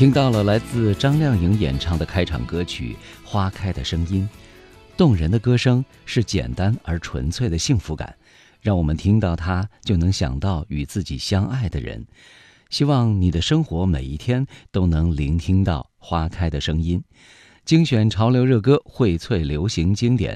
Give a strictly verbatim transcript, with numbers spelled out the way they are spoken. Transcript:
听到了来自张靓颖演唱的开场歌曲《花开的声音》，动人的歌声是简单而纯粹的幸福感，让我们听到它就能想到与自己相爱的人。希望你的生活每一天都能聆听到花开的声音。精选潮流热歌，荟萃流行经典，